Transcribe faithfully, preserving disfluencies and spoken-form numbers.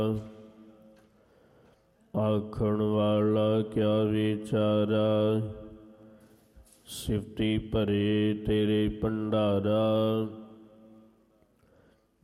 ਆਖਣ ਵਾਲਾ ਕਿਆ ਵਿਚਾਰਾ, ਸਿਫਤੀ ਭਰੇ ਤੇਰੇ ਭੰਡਾਰਾ।